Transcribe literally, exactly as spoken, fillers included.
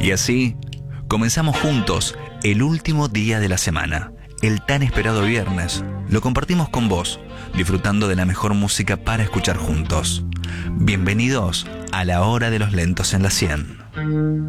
Y así, comenzamos juntos el último día de la semana, el tan esperado viernes. Lo compartimos con vos, disfrutando de la mejor música para escuchar juntos. Bienvenidos a la hora de los lentos en la cien.